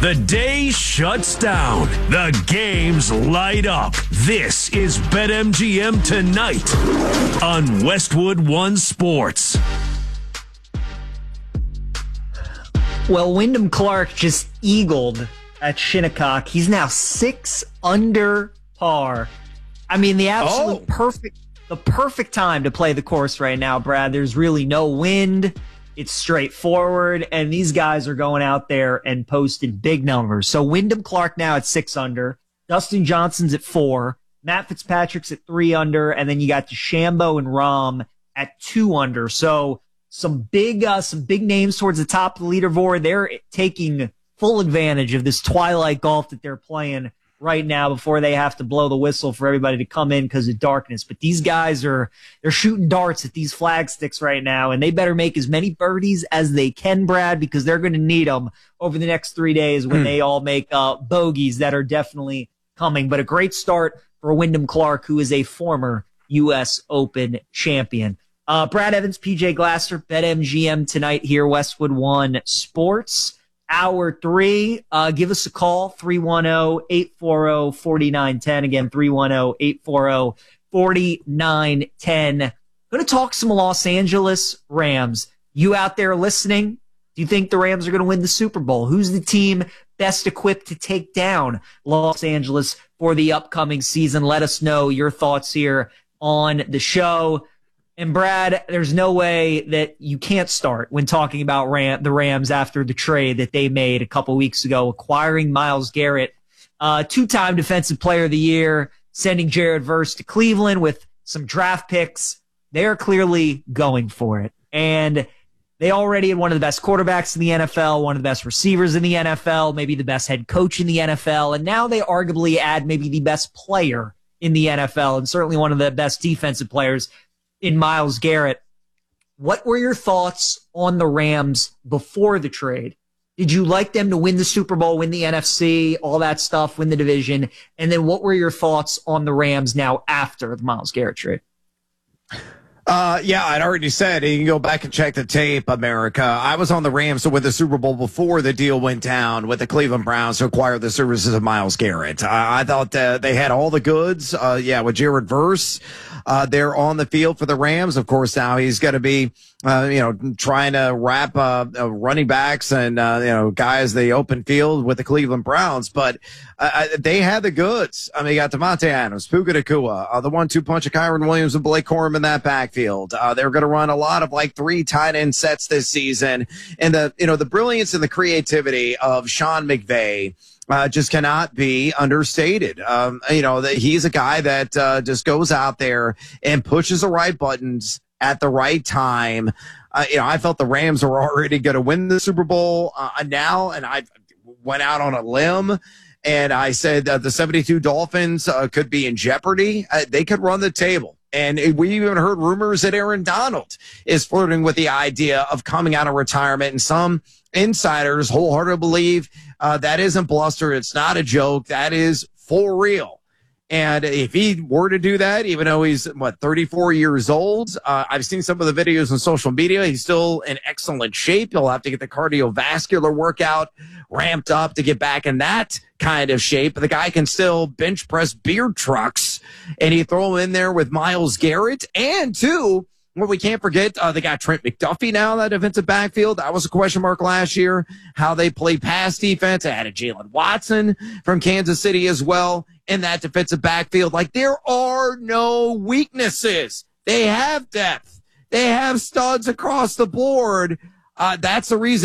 The day shuts down. The games light up. This is BetMGM Tonight on Westwood One Sports. Well, Wyndham Clark just eagled at Shinnecock. He's now 6 under par. I mean, the perfect time to play the course right now, Brad. There's really no wind. It's straightforward, and these guys are going out there and posting big numbers. So Wyndham Clark now at 6 under. Dustin Johnson's at 4. Matt Fitzpatrick's at 3 under, and then you got DeChambeau and Rahm at 2 under. So some big names towards the top of the leaderboard. They're taking full advantage of this twilight golf that they're playing right now before they have to blow the whistle for everybody to come in because of darkness. But these guys they're shooting darts at these flag sticks right now, and they better make as many birdies as they can, Brad, because they're going to need them over the next 3 days when they all make bogeys that are definitely coming. But a great start for Wyndham Clark, who is a former U.S. Open champion. Brad Evans, PJ Glasser, BetMGM Tonight here, Westwood One Sports. Hour 3, give us a call, 310-840-4910. Again, 310-840-4910. Going to talk some Los Angeles Rams. You out there listening? Do you think the Rams are going to win the Super Bowl? Who's the team best equipped to take down Los Angeles for the upcoming season? Let us know your thoughts here on the show. And Brad, there's no way that you can't start when talking about the Rams after the trade that they made a couple weeks ago, acquiring Myles Garrett, 2-time Defensive Player of the Year, sending Jared Verse to Cleveland with some draft picks. They're clearly going for it. And they already had one of the best quarterbacks in the NFL, one of the best receivers in the NFL, maybe the best head coach in the NFL. And now they arguably add maybe the best player in the NFL and certainly one of the best defensive players in Myles Garrett. What were your thoughts on the Rams before the trade? Did you like them to win the Super Bowl, win the NFC, all that stuff, win the division? And then what were your thoughts on the Rams now after the Myles Garrett trade? Yeah, I'd already said, you can go back and check the tape, America. I was on the Rams to win the Super Bowl before the deal went down with the Cleveland Browns to acquire the services of Myles Garrett. I thought they had all the goods. With Jared Verse, they're on the field for the Rams. Of course, now he's going to be, trying to wrap running backs and, guys the open field with the Cleveland Browns. But they had the goods. I mean, you got Devontae Adams, Puka Nacua, the 1-2 punch of Kyron Williams and Blake Corum in that backfield. They're going to run a lot of 3 tight end sets this season. And the brilliance and the creativity of Sean McVay just cannot be understated. He's a guy that just goes out there and pushes the right buttons at the right time. I felt the Rams were already going to win the Super Bowl now, and I went out on a limb and I said the 72 Dolphins could be in jeopardy. They could run the table. And we even heard rumors that Aaron Donald is flirting with the idea of coming out of retirement. And some insiders wholeheartedly believe that isn't bluster. It's not a joke. That is for real. And if he were to do that, even though he's, 34 years old, I've seen some of the videos on social media. He's still in excellent shape. He'll have to get the cardiovascular workout ramped up to get back in that kind of shape. But the guy can still bench press beer trucks, and you throw him in there with Myles Garrett. And two, well, we can't forget, they got Trent McDuffie now, that defensive backfield. That was a question mark last year, how they play pass defense. They added Jalen Watson from Kansas City as well in that defensive backfield. There are no weaknesses. They have depth. They have studs across the board. That's the reason